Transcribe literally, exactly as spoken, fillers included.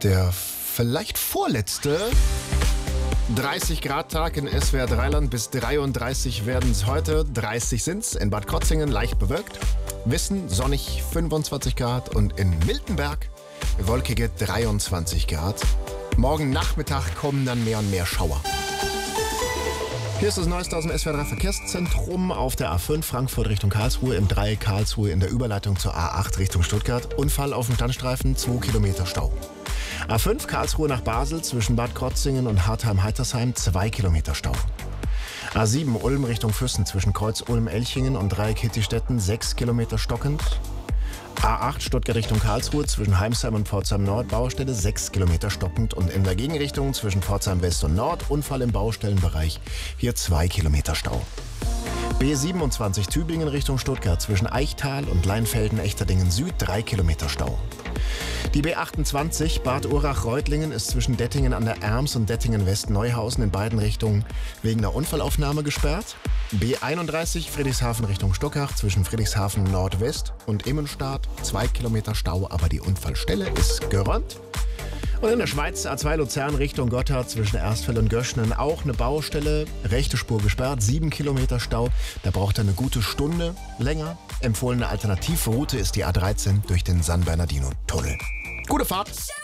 Der vielleicht vorletzte dreißig Grad Tag in S W R Dreiland. Bis dreiunddreißig werden es heute. dreißig sind's. In Bad Krozingen leicht bewölkt. Wissen sonnig fünfundzwanzig Grad und in Miltenberg wolkige dreiundzwanzig Grad. Morgen Nachmittag kommen dann mehr und mehr Schauer. Hier ist das Neueste aus dem S W R drei Verkehrszentrum auf der A fünf Frankfurt Richtung Karlsruhe, im Dreieck Karlsruhe in der Überleitung zur A acht Richtung Stuttgart. Unfall auf dem Standstreifen, zwei Kilometer Stau. A fünf Karlsruhe nach Basel zwischen Bad Krozingen und Hartheim-Heitersheim, zwei Kilometer Stau. A sieben Ulm Richtung Füssen zwischen Kreuz Ulm-Elchingen und Dreieck Hittistetten, sechs Kilometer stockend. A acht Stuttgart Richtung Karlsruhe zwischen Heimsheim und Pforzheim Nord, Baustelle sechs Kilometer stockend, und in der Gegenrichtung zwischen Pforzheim West und Nord, Unfall im Baustellenbereich, hier zwei Kilometer Stau. B siebenundzwanzig Tübingen Richtung Stuttgart zwischen Eichtal und Leinfelden-Echterdingen Süd, drei Kilometer Stau. Die B achtundzwanzig Bad Urach-Reutlingen ist zwischen Dettingen an der Erms und Dettingen West-Neuhausen in beiden Richtungen wegen einer Unfallaufnahme gesperrt. B einunddreißig Friedrichshafen Richtung Stockach zwischen Friedrichshafen Nordwest und Immenstadt, zwei Kilometer Stau, aber die Unfallstelle ist geräumt. Und in der Schweiz A zwei Luzern Richtung Gotthard zwischen Erstfeld und Göschenen auch eine Baustelle, rechte Spur gesperrt, sieben Kilometer Stau. Da braucht er eine gute Stunde länger. Empfohlene Alternativroute ist die A dreizehn durch den San Bernardino Tunnel. Gute Fahrt!